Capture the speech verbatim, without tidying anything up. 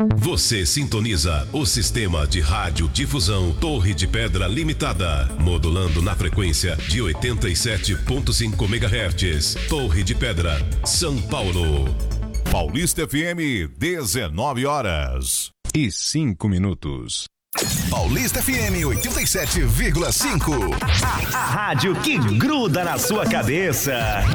Você sintoniza o sistema de radiodifusão Torre de Pedra Limitada, modulando na frequência de oitenta e sete ponto cinco megahertz. Torre de Pedra, São Paulo. Paulista F M, dezenove horas e cinco minutos. Paulista F M oitenta e sete vírgula cinco. A rádio que gruda na sua cabeça.